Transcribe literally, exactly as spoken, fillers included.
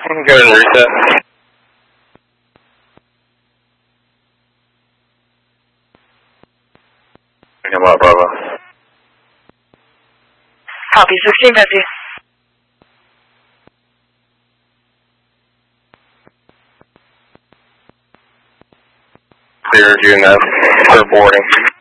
Go ahead and reset. Come on, Bravo. Copy, sixteen fifty. Clear June F for boarding.